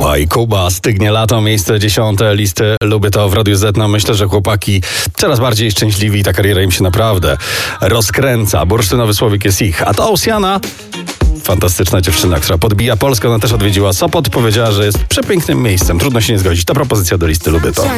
Kuba i Kuba, stygnie lato, miejsce 10 listy Lubię to w Radiu Z. No myślę, że chłopaki coraz bardziej szczęśliwi i ta kariera im się naprawdę rozkręca. Bursztynowy słowik jest ich. A to Oceana, fantastyczna dziewczyna, która podbija Polskę. Ona też odwiedziła Sopot, powiedziała, że jest przepięknym miejscem. Trudno się nie zgodzić. To propozycja do listy Lubię to.